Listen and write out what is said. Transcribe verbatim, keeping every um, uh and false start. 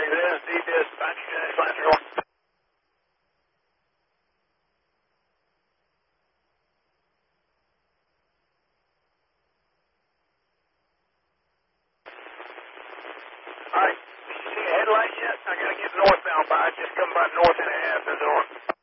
this is D dispatch, dispatch. Alright, you see a headlight yet? I gotta get northbound by. Just come by north and a half. There's on.